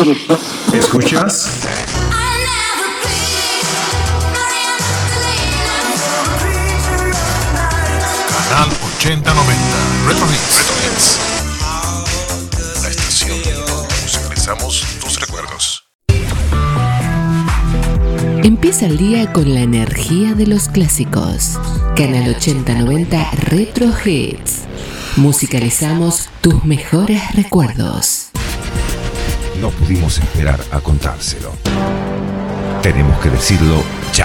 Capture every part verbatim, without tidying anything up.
¿Escuchas? Canal ochenta noventa Retro Hits. Retro Hits. La estación donde musicalizamos tus recuerdos. Empieza el día con la energía de los clásicos. Canal ochenta noventa Retro Hits. Musicalizamos tus mejores recuerdos. No pudimos esperar a contárselo. Tenemos que decirlo ya.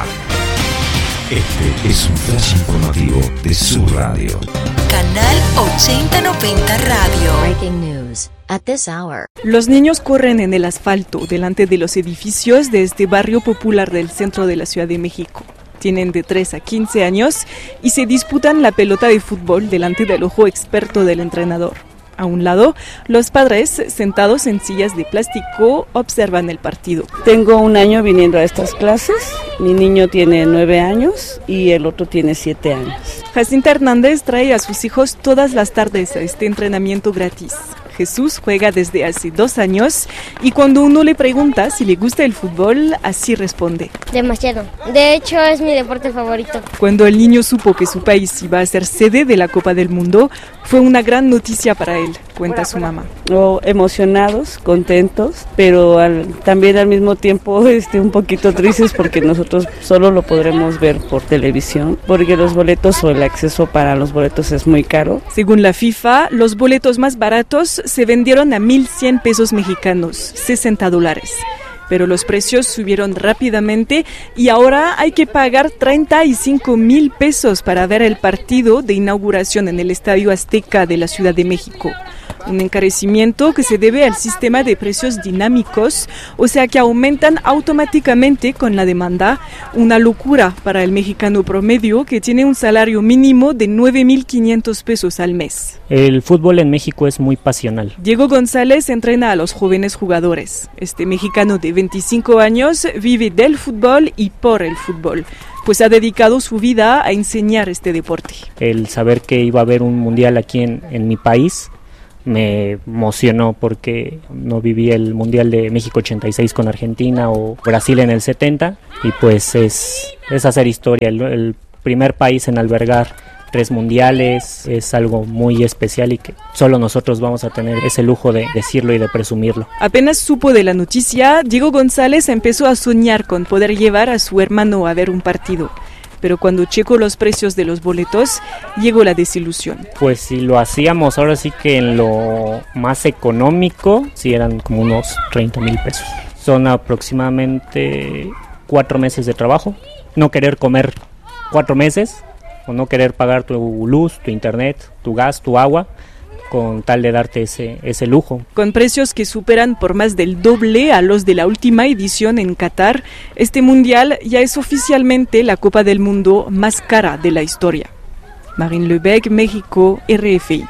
Este es un flash informativo de su radio. Canal ochenta noventa Radio. Breaking news at this hour. Los niños corren en el asfalto delante de los edificios de este barrio popular del centro de la Ciudad de México. Tienen de tres a quince años y se disputan la pelota de fútbol delante del ojo experto del entrenador. A un lado, los padres, sentados en sillas de plástico, observan el partido. Tengo un año viniendo a estas clases. Mi niño tiene nueve años y el otro tiene siete años. Jacinta Hernández trae a sus hijos todas las tardes a este entrenamiento gratis. Jesús juega desde hace dos años y cuando uno le pregunta si le gusta el fútbol, así responde. Demasiado. De hecho, es mi deporte favorito. Cuando el niño supo que su país iba a ser sede de la Copa del Mundo, fue una gran noticia para él, cuenta su mamá. Oh, emocionados, contentos, pero al, también al mismo tiempo este, un poquito tristes porque nosotros solo lo podremos ver por televisión, porque los boletos o el acceso para los boletos es muy caro. Según la FIFA, los boletos más baratos se vendieron a mil cien pesos mexicanos, sesenta dólares. Pero los precios subieron rápidamente y ahora hay que pagar treinta y cinco mil pesos para ver el partido de inauguración en el Estadio Azteca de la Ciudad de México. Un encarecimiento que se debe al sistema de precios dinámicos, o sea que aumentan automáticamente con la demanda, una locura para el mexicano promedio que tiene un salario mínimo de nueve mil quinientos pesos al mes. El fútbol en México es muy pasional. Diego González entrena a los jóvenes jugadores. Este mexicano de veinticinco años vive del fútbol y por el fútbol, pues ha dedicado su vida a enseñar este deporte. El saber que iba a haber un mundial aquí en, en mi país me emocionó porque no viví el Mundial de México ochenta y seis con Argentina o Brasil en el setenta y pues es, es hacer historia, el, el primer país en albergar tres mundiales es algo muy especial y que solo nosotros vamos a tener ese lujo de decirlo y de presumirlo. Apenas supo de la noticia, Diego González empezó a soñar con poder llevar a su hermano a ver un partido. Pero cuando checó los precios de los boletos, llegó la desilusión. Pues si lo hacíamos ahora sí que en lo más económico, sí eran como unos treinta mil pesos. Son aproximadamente cuatro meses de trabajo. No querer comer cuatro meses, o no querer pagar tu luz, tu internet, tu gas, tu agua, con tal de darte ese, ese lujo. Con precios que superan por más del doble a los de la última edición en Qatar, este mundial ya es oficialmente la Copa del Mundo más cara de la historia. Marine Lebec, México, R F I.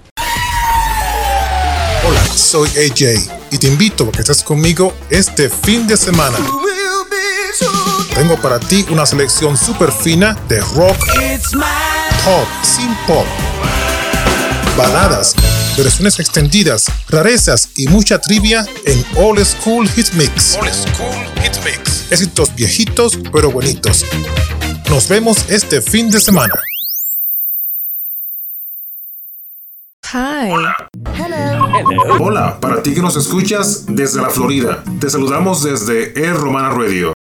Hola, soy A J y te invito a que estés conmigo este fin de semana. Tengo para ti una selección súper fina de rock, pop, sin pop, baladas, versiones extendidas, rarezas y mucha trivia en Old School Hit Mix. Old School Hit Mix. Éxitos viejitos pero bonitos. Nos vemos este fin de semana. Hi. Hola, para ti que nos escuchas desde la Florida, te saludamos desde Air Romana Radio.